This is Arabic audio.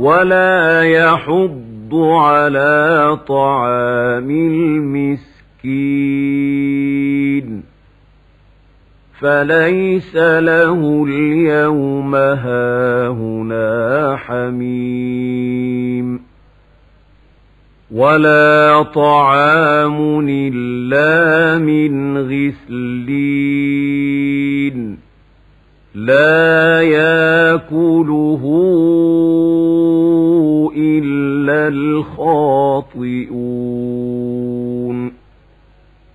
ولا يحض على طعام المسكين فليس له اليوم هاهنا حميم ولا طعام إلا من غسلين لا يأكله إلا الخاطئون